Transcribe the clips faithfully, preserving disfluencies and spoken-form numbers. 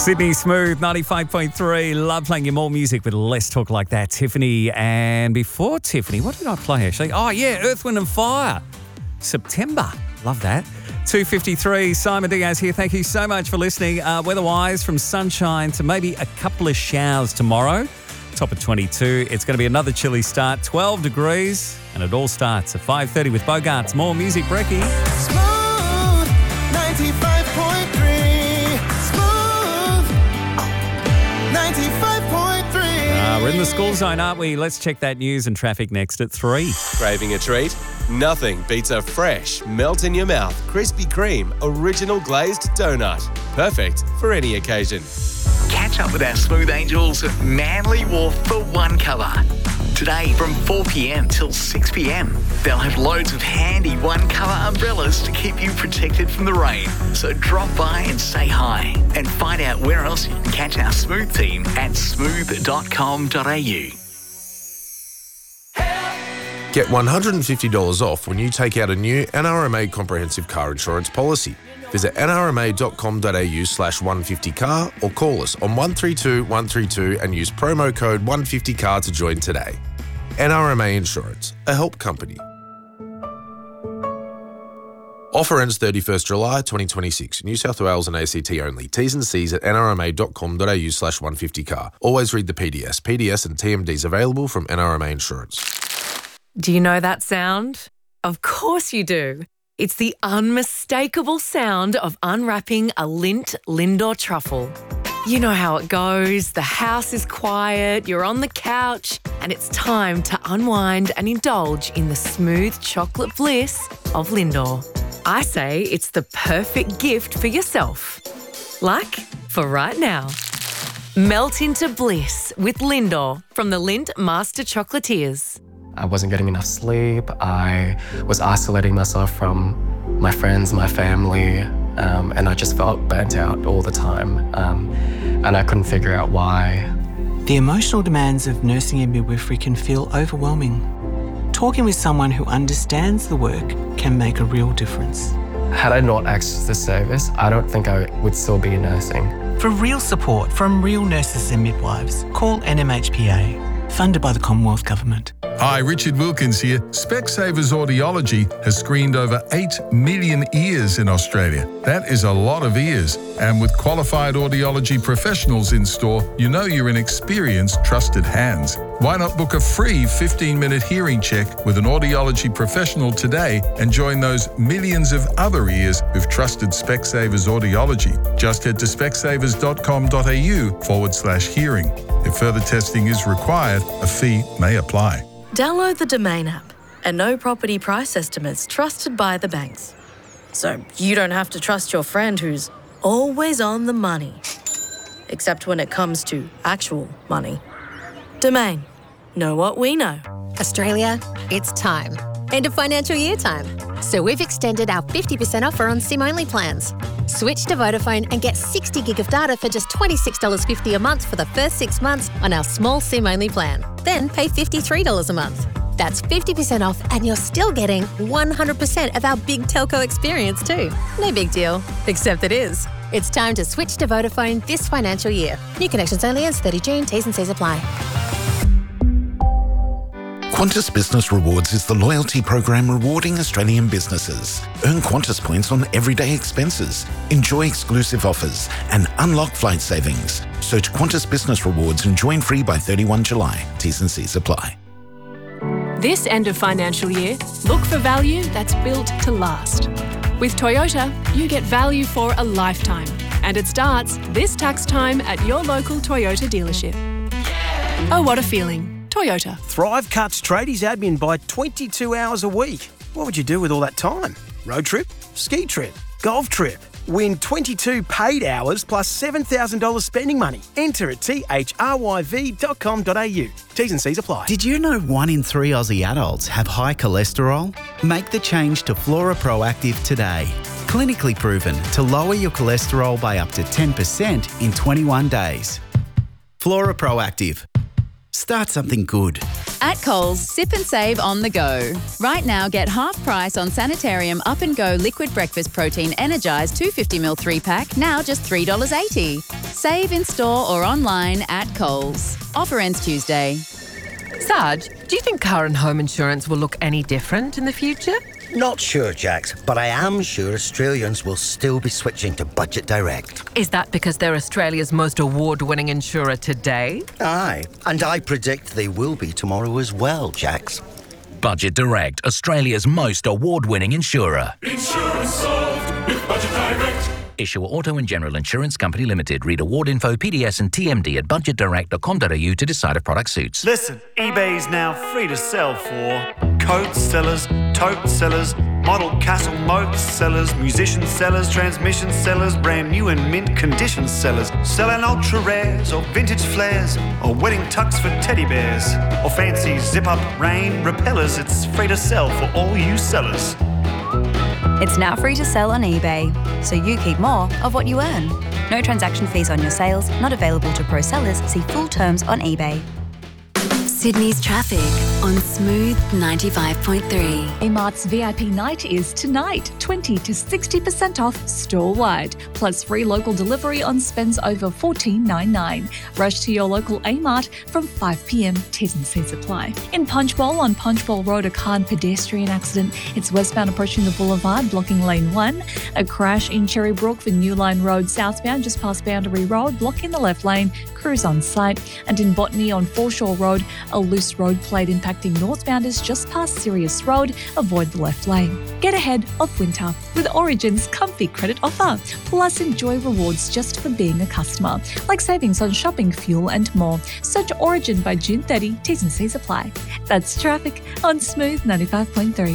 Sydney Smooth, ninety-five point three. Love playing you more music with less talk like that. Tiffany, and before Tiffany, what did I play actually? Oh, yeah, Earth, Wind and Fire. September. Love that. two fifty-three, Simon Diaz here. Thank you so much for listening. Uh, weather-wise, from sunshine to maybe a couple of showers tomorrow. Top of twenty-two. It's going to be another chilly start, twelve degrees, and it all starts at five thirty with Bogarts. More music, Brecky. Smooth, ninety-five point three. Smooth, ninety-five point three. Uh, we're in the school zone, aren't we? Let's check that news and traffic next at three. Craving a treat? Nothing beats a fresh, melt-in-your-mouth Krispy Kreme original glazed donut. Perfect for any occasion. Catch up with our Smooth Angels at Manly Wharf for one colour. Today from four p.m. till six p.m. They'll have loads of handy one colour umbrellas to keep you protected from the rain. So drop by and say hi and find out where else you can catch our Smooth team at smooth dot com dot a u. Get one hundred fifty dollars off when you take out a new N R M A comprehensive car insurance policy. Visit n r m a dot com dot a u slash one fifty car or call us on one three two one three two and use promo code one fifty car to join today. N R M A Insurance, a help company. Offer ends thirty-first July twenty twenty-six. New South Wales and A C T only. T's and C's at n r m a dot com dot a u slash one fifty car. Always read the P D S. P D S and T M Ds available from N R M A Insurance. Do you know that sound? Of course you do. It's the unmistakable sound of unwrapping a Lindt Lindor truffle. You know how it goes. The house is quiet, you're on the couch, and it's time to unwind and indulge in the smooth chocolate bliss of Lindor. I say it's the perfect gift for yourself. Like for right now. Melt into bliss with Lindor from the Lindt Master Chocolatiers. I wasn't getting enough sleep. I was isolating myself from my friends, my family, um, and I just felt burnt out all the time. Um, and I couldn't figure out why. The emotional demands of nursing and midwifery can feel overwhelming. Talking with someone who understands the work can make a real difference. Had I not accessed this service, I don't think I would still be nursing. For real support from real nurses and midwives, call N M H P A, funded by the Commonwealth Government. Hi, Richard Wilkins here. Specsavers Audiology has screened over eight million ears in Australia. That is a lot of ears. And with qualified audiology professionals in store, you know you're in experienced, trusted hands. Why not book a free fifteen-minute hearing check with an audiology professional today and join those millions of other ears who've trusted Specsavers Audiology? Just head to specsavers dot com dot a u forward slash hearing. If further testing is required, a fee may apply. Download the Domain app and know property price estimates trusted by the banks. So you don't have to trust your friend who's always on the money. Except when it comes to actual money. Domain. Know what we know. Australia, it's time. End of financial year time. So we've extended our fifty percent offer on SIM-only plans. Switch to Vodafone and get sixty gig of data for just twenty-six dollars fifty a month for the first six months on our small SIM-only plan. Then pay fifty-three dollars a month. That's fifty percent off and you're still getting one hundred percent of our big telco experience too. No big deal, except it is. It's time to switch to Vodafone this financial year. New connections only ends thirty June, T's and C's apply. Qantas Business Rewards is the loyalty program rewarding Australian businesses. Earn Qantas points on everyday expenses, enjoy exclusive offers, and unlock flight savings. Search Qantas Business Rewards and join free by thirty-first July. T's and C's apply. This end of financial year, look for value that's built to last. With Toyota, you get value for a lifetime. And it starts this tax time at your local Toyota dealership. Oh, what a feeling. Toyota. Thrive cuts tradies admin by twenty-two hours a week. What would you do with all that time? Road trip? Ski trip? Golf trip? Win twenty-two paid hours plus seven thousand dollars spending money. Enter at t h r y v dot com dot a u. T's and C's apply. Did you know one in three Aussie adults have high cholesterol? Make the change to Flora Proactive today. Clinically proven to lower your cholesterol by up to ten percent in twenty-one days. Flora Proactive. Start something good. At Coles, sip and save on the go. Right now, get half price on Sanitarium Up and Go Liquid Breakfast Protein Energized two hundred fifty milliliter three pack, now just three dollars eighty. Save in store or online at Coles. Offer ends Tuesday. Sarge, do you think car and home insurance will look any different in the future? Not sure, Jax, but I am sure Australians will still be switching to Budget Direct. Is that because they're Australia's most award-winning insurer today? Aye, and I predict they will be tomorrow as well, Jax. Budget Direct, Australia's most award-winning insurer. Insurance solved with Budget Direct. Issuer Auto and General Insurance Company Limited. Read award info, P D S and T M D at budget direct dot com dot a u to decide if product suits. Listen, eBay is now free to sell for coat sellers, tote sellers, model castle moat sellers, musician sellers, transmission sellers, brand new and mint condition sellers, selling ultra rares or vintage flares or wedding tucks for teddy bears or fancy zip-up rain repellers. It's free to sell for all you sellers. It's now free to sell on eBay, so you keep more of what you earn. No transaction fees on your sales, not available to pro sellers. See full terms on eBay. Sydney's traffic on Smooth ninety-five point three. Amart's V I P night is tonight, twenty to sixty percent off store-wide, plus free local delivery on spends over fourteen ninety-nine. Rush to your local Amart from five p m. T's and C's apply. In Punchbowl on Punchbowl Road, a car and pedestrian accident. It's westbound approaching the boulevard, blocking lane one. A crash in Cherrybrook for New Line Road southbound, just past Boundary Road, blocking the left lane. Crews on site. And in Botany on Foreshore Road, a loose road plate impacting northbounders just past Sirius Road. Avoid the left lane. Get ahead of winter with Origin's comfy credit offer. Plus, enjoy rewards just for being a customer, like savings on shopping, fuel and more. Search Origin by June thirtieth. T's and C's apply. That's traffic on Smooth ninety-five point three.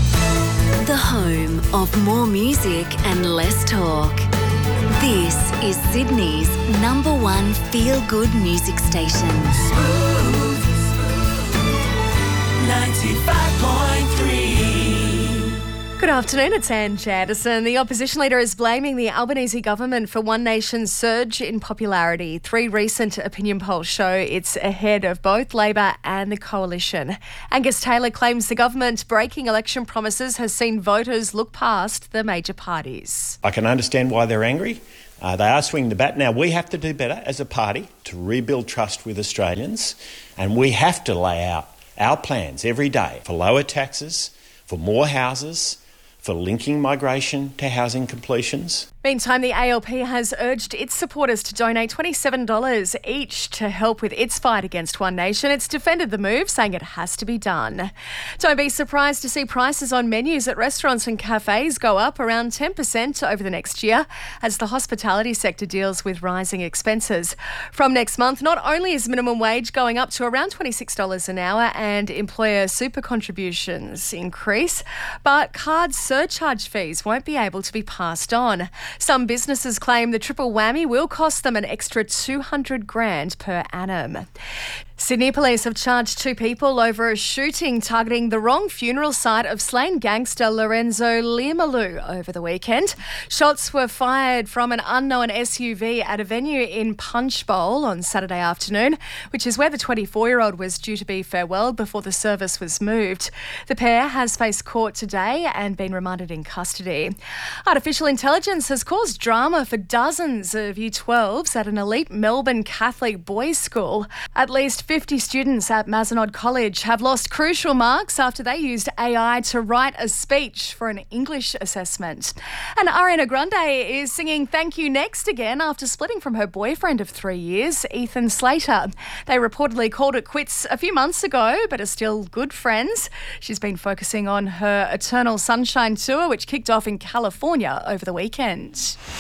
The home of more music and less talk. This is Sydney's number one feel-good music station. Smooth ninety-five point three. Good afternoon, it's Anne Jadison. The opposition leader is blaming the Albanese government for One Nation's surge in popularity. Three recent opinion polls show it's ahead of both Labor and the Coalition. Angus Taylor claims the government breaking election promises has seen voters look past the major parties. I can understand why they're angry. Uh, they are swinging the bat. Now, we have to do better as a party to rebuild trust with Australians, and we have to lay out our plans every day for lower taxes, for more houses, for linking migration to housing completions. Meantime, the A L P has urged its supporters to donate twenty-seven dollars each to help with its fight against One Nation. It's defended the move, saying it has to be done. Don't be surprised to see prices on menus at restaurants and cafes go up around ten percent over the next year as the hospitality sector deals with rising expenses. From next month, not only is minimum wage going up to around twenty-six dollars an hour and employer super contributions increase, but card surcharge fees won't be able to be passed on. Some businesses claim the triple whammy will cost them an extra two hundred grand per annum. Sydney Police have charged two people over a shooting targeting the wrong funeral site of slain gangster Lorenzo Liamalu over the weekend. Shots were fired from an unknown S U V at a venue in Punchbowl on Saturday afternoon, which is where the twenty-four-year-old was due to be farewelled before the service was moved. The pair has faced court today and been remanded in custody. Artificial intelligence has caused drama for dozens of Year twelves at an elite Melbourne Catholic boys' school. At least fifty students at Mazenod College have lost crucial marks after they used A I to write a speech for an English assessment. And Ariana Grande is singing Thank You Next again after splitting from her boyfriend of three years, Ethan Slater. They reportedly called it quits a few months ago, but are still good friends. She's been focusing on her Eternal Sunshine tour, which kicked off in California over the weekend.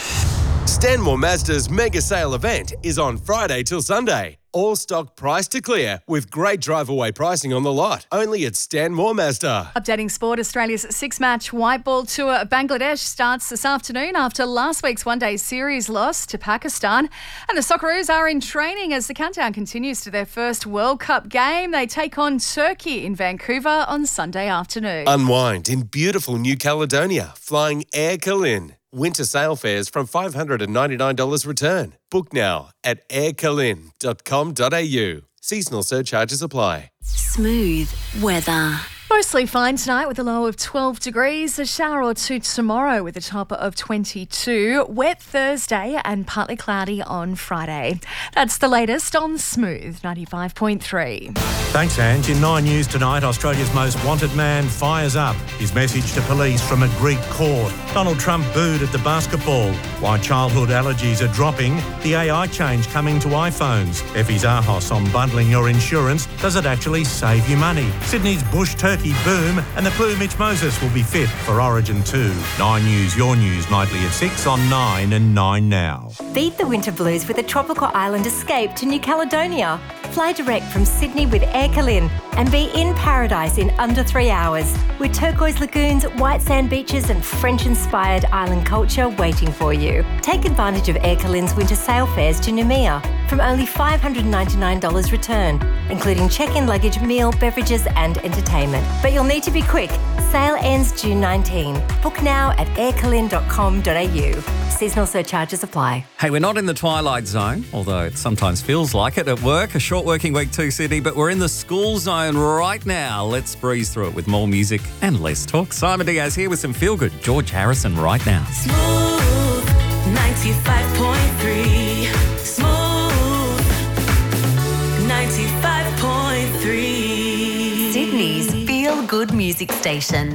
Stanmore Mazda's mega sale event is on Friday till Sunday. All stock price to clear with great drive-away pricing on the lot. Only at Stanmore Mazda. Updating sport, Australia's six-match white ball tour of Bangladesh starts this afternoon after last week's one-day series loss to Pakistan. And the Socceroos are in training as the countdown continues to their first World Cup game. They take on Turkey in Vancouver on Sunday afternoon. Unwind in beautiful New Caledonia, flying Air Kalin. Winter sale fares from five hundred ninety-nine dollars return. Book now at air kalin dot com dot a u. Seasonal surcharges apply. Smooth weather. Mostly fine tonight with a low of twelve degrees, a shower or two tomorrow with a top of twenty-two, wet Thursday and partly cloudy on Friday. That's the latest on Smooth ninety-five point three. Thanks, Ange. In Nine News tonight, Australia's most wanted man fires up. His message to police from a Greek court. Donald Trump booed at the basketball. Why childhood allergies are dropping. The A I change coming to iPhones. Effie's Ahos on bundling your insurance. Does it actually save you money? Sydney's bush turkey boom, and the clue Mitch Moses will be fit for Origin two. Nine News, your news, nightly at six on nine and nine now. Beat the winter blues with a tropical island escape to New Caledonia. Fly direct from Sydney with Air Calin and be in paradise in under three hours with turquoise lagoons, white sand beaches and French-inspired island culture waiting for you. Take advantage of Air Calin's winter sail fares to Noumea from only five hundred ninety-nine dollars return, including check-in luggage, meal, beverages and entertainment. But you'll need to be quick. Sale ends June nineteenth. Book now at air calin dot com dot a u. Seasonal surcharges apply. Hey, we're not in the twilight zone, although it sometimes feels like it at work. A short working week too, Sydney, but we're in the school zone right now. Let's breeze through it with more music and less talk. Simon Diaz here with some feel-good George Harrison right now. Smooth ninety-five point three. Smooth ninety-five point three. Sydney's feel good music station.